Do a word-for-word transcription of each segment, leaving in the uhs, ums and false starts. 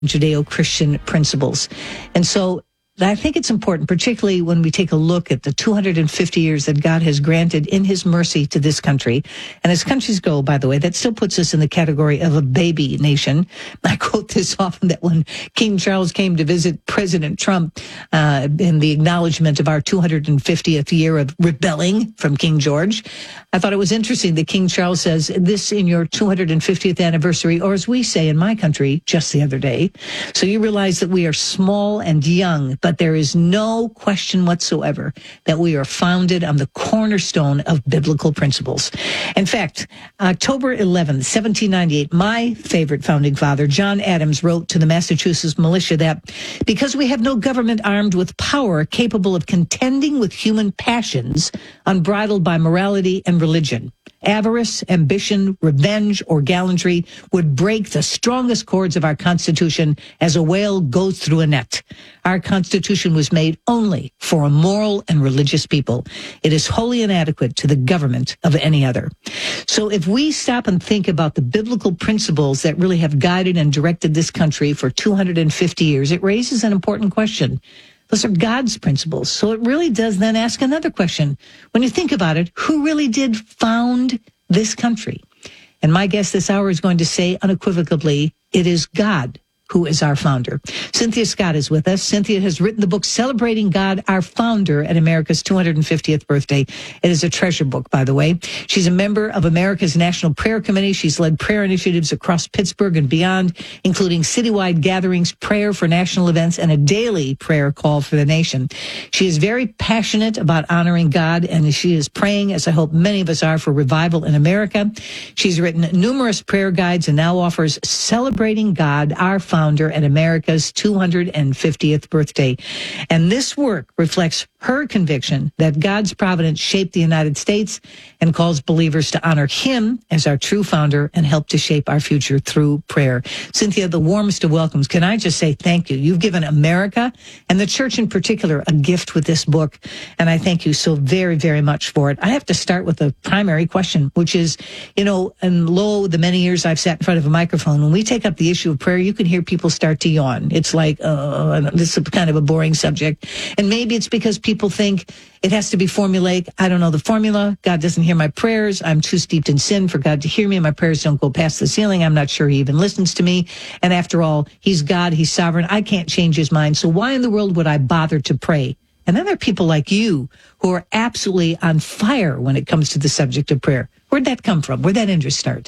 Judeo-Christian principles. And so I think it's important, particularly when we take a look at the two hundred fifty years that God has granted in his mercy to this country. And as countries go, by the way, that still puts us in the category of a baby nation. I quote this often, that when King Charles came to visit President Trump uh, in the acknowledgement of our two hundred fiftieth year of rebelling from King George, I thought it was interesting that King Charles says, this in your two hundred fiftieth anniversary, or as we say in my country just the other day. So you realize that we are small and young, but there is no question whatsoever that we are founded on the cornerstone of biblical principles. In fact, October eleventh, seventeen ninety-eight, my favorite founding father, John Adams, wrote to the Massachusetts militia that because we have no government armed with power capable of contending with human passions unbridled by morality and religion, avarice, ambition, revenge, or gallantry would break the strongest cords of our Constitution as a whale goes through a net. Our Constitution was made only for a moral and religious people. It is wholly inadequate to the government of any other. So if we stop and think about the biblical principles that really have guided and directed this country for two hundred fifty years, it raises an important question. Those are God's principles. So it really does then ask another question. When you think about it, who really did found this country? And my guest this hour is going to say unequivocally, it is God who is our founder. Cynthia Scott is with us. Cynthia has written the book Celebrating God, Our Founder at America's two hundred fiftieth Birthday. It is a treasure book, by the way. She's a member of America's National Prayer Committee. She's led prayer initiatives across Pittsburgh and beyond, including citywide gatherings, prayer for national events, and a daily prayer call for the nation. She is very passionate about honoring God, and she is praying, as I hope many of us are, for revival in America. She's written numerous prayer guides and now offers Celebrating God, Our Founder at America's two hundred fiftieth birthday. And this work reflects her conviction that God's providence shaped the United States and calls believers to honor him as our true founder and help to shape our future through prayer. Cynthia, the warmest of welcomes. Can I just say thank you? You've given America and the church in particular a gift with this book, and I thank you so very, very much for it. I have to start with the primary question, which is, you know, and lo, the many years I've sat in front of a microphone, when we take up the issue of prayer, you can hear people start to yawn. It's like, uh, this is kind of a boring subject. And maybe it's because people think it has to be formulaic. I don't know the formula. God doesn't hear my prayers. I'm too steeped in sin for God to hear me. My prayers don't go past the ceiling. I'm not sure he even listens to me. And after all, he's God. He's sovereign. I can't change his mind. So why in the world would I bother to pray? And then there are people like you who are absolutely on fire when it comes to the subject of prayer. Where'd that come from? Where'd that interest start?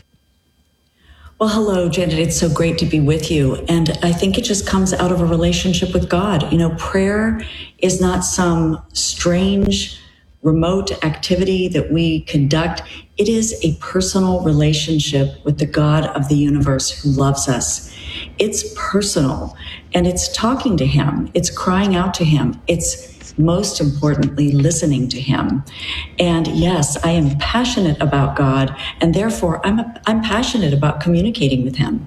Well, hello, Janet. It's so great to be with you. And I think it just comes out of a relationship with God. You know, prayer is not some strange, remote activity that we conduct. It is a personal relationship with the God of the universe who loves us. It's personal, and it's talking to him. It's crying out to him. It's most importantly, listening to him. And yes, I am passionate about God, and therefore I'm a, I'm passionate about communicating with him.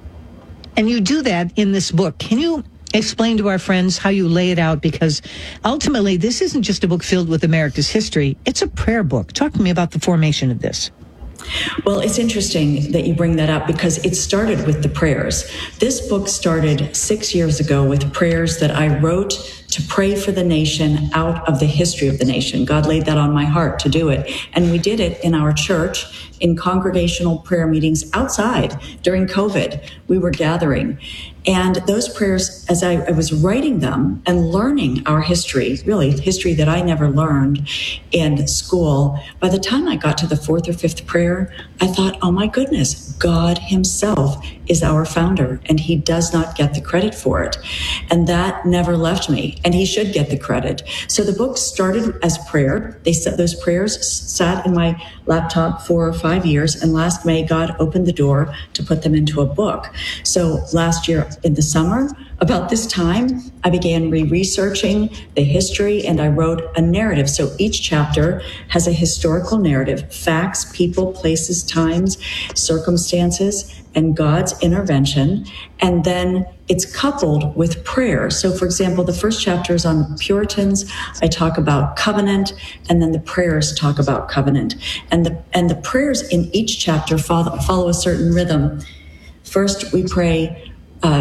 And you do that in this book. Can you explain to our friends how you lay it out? Because ultimately, this isn't just a book filled with America's history. It's a prayer book. Talk to me about the formation of this. Well, it's interesting that you bring that up because it started with the prayers. This book started six years ago with prayers that I wrote to pray for the nation out of the history of the nation. God laid that on my heart to do it. And we did it in our church in congregational prayer meetings outside during COVID. We were gathering. And those prayers, as I, I was writing them and learning our history, really history that I never learned in school, by the time I got to the fourth or fifth prayer, I thought, oh my goodness, God himself is our founder and he does not get the credit for it. And that never left me, and he should get the credit. So the book started as prayer. They said those prayers sat in my laptop for five years, and last May, God opened the door to put them into a book. So last year in the summer, about this time, I began re-researching the history, and I wrote a narrative. So each chapter has a historical narrative, facts, people, places, times, circumstances, and God's intervention. And then it's coupled with prayer. So for example, the first chapter is on Puritans. I talk about covenant, and then the prayers talk about covenant. And the, and the prayers in each chapter follow, follow a certain rhythm. First, we pray, uh,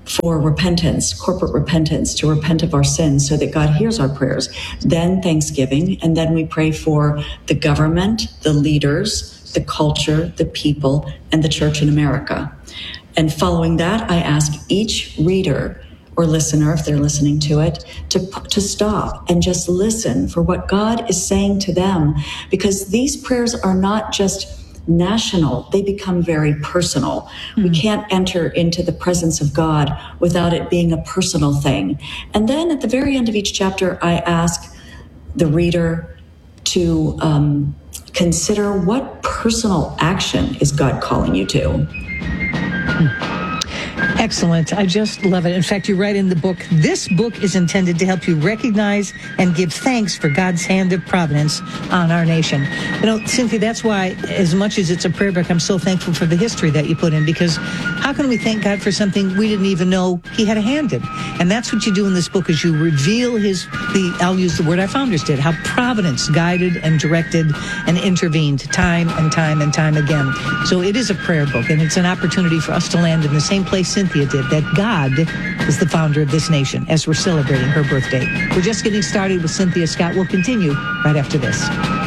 for repentance, corporate repentance, to repent of our sins so that God hears our prayers. Then thanksgiving, and then we pray for the government, the leaders, the culture, the people, and the church in America. And following that, I ask each reader or listener, if they're listening to it, to, to stop and just listen for what God is saying to them, because these prayers are not just national, they become very personal. Mm-hmm. We can't enter into the presence of God without it being a personal thing. And then at the very end of each chapter, I ask the reader to um, consider, what personal action is God calling you to? Mm-hmm. Excellent. I just love it. In fact, you write in the book, this book is intended to help you recognize and give thanks for God's hand of providence on our nation. You know, Cynthia, that's why, as much as it's a prayer book, I'm so thankful for the history that you put in, because how can we thank God for something we didn't even know he had a hand in? And that's what you do in this book, is you reveal his, the, I'll use the word our founders did, how providence guided and directed and intervened time and time and time again. So it is a prayer book, and it's an opportunity for us to land in the same place Cynthia did, that God is the founder of this nation, as we're celebrating her birthday. We're just getting started with Cynthia Scott. We'll continue right after this.